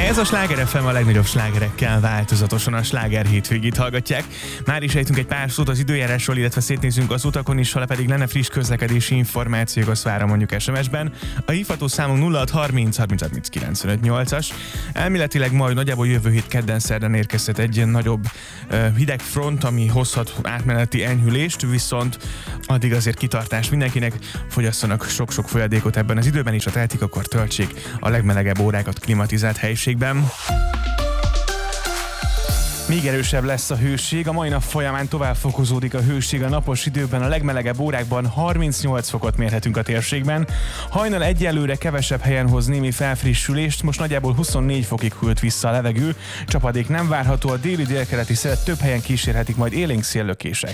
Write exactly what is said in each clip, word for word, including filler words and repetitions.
Ez a Sláger ef em, a legnagyobb slágerekkel változatosan a Sláger hétvégét hallgatják. Már is ejtünk egy pár szót az időjárásról, illetve szétnézünk az utakon is, ha pedig lenne friss közlekedési információk, azt várom mondjuk es em es-ben. A hívható számunk nulla hat harminc harminc harminc kilencvenöt nyolcas. Elméletileg majd nagyjából jövő hét kedden szerdán érkezhet egy ilyen nagyobb uh, hideg front, ami hozhat átmeneti enyhülést, viszont addig azért kitartás mindenkinek, fogyasszanak sok-sok folyadékot ebben az időben, és ha tehetik, akkor töltsék a legmelegebb órákat klimatizált helyiségben. Még erősebb lesz a hőség, a mai nap folyamán tovább fokozódik a hőség a napos időben, a legmelegebb órákban harmincnyolc fokot mérhetünk a térségben. Hajnal egyelőre kevesebb helyen hoz némi felfrissülést, most nagyjából huszonnégy fokig hűlt vissza a levegő, csapadék nem várható, a déli délkeleti szelet több helyen kísérhetik majd élénk széllökések.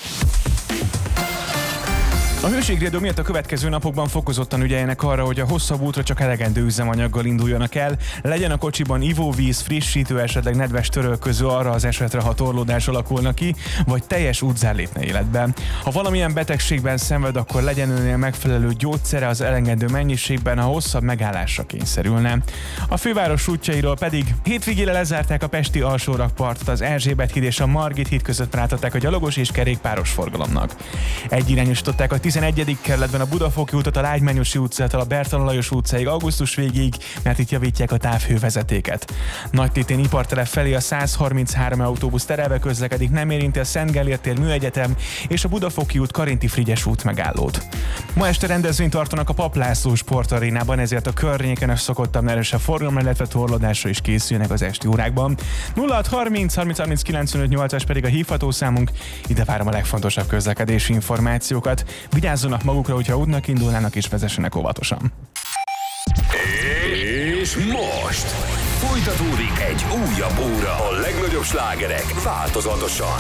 A hőségriadó miatt a következő napokban fokozottan ügyeljenek arra, hogy a hosszabb útra csak elegendő üzemanyaggal induljanak el, legyen a kocsiban ivóvíz, frissítő, esetleg nedves törölköző arra az esetre, ha torlódás alakulna ki, vagy teljes útzár lépne életbe. Ha valamilyen betegségben szenved, akkor legyen önnél megfelelő gyógyszere az elengedő mennyiségben, ha hosszabb megállásra kényszerülne. A főváros útjairól pedig hétvégére lezárták a pesti alsórakpartot, az Erzsébet híd és a Margit híd között rátadták a gyalogos és kerékpáros forgalomnak. Egyirányosították a tizenegyedik kerületben a Budafoki útot a Lágymányosi utcától a Bertalan Lajos utcáig augusztus végéig, mert itt javítják a távhővezetéket. Nagytétén ipartelep felé a százharminchárom autóbusz terelve közlekedik, nem érinti a Szent Gellért tér Műegyetem és a Budafoki út Karinti Frigyes út megállót. Ma este rendezvényt tartanak a Papp László sportarénában, ezért a környéken a szokottabb erősebb forgalomra, illetve torlódásra is készülnek az esti órákban. nulla hat harminc harminc harminc kilencvenöt nyolcas pedig a hívható számunk, ide várom a legfontosabb közlekedési információkat. Vigyázzanak magukra, hogyha útnak indulnának, és vezessenek óvatosan. És most folytatódik egy újabb óra, a legnagyobb slágerek változatosan.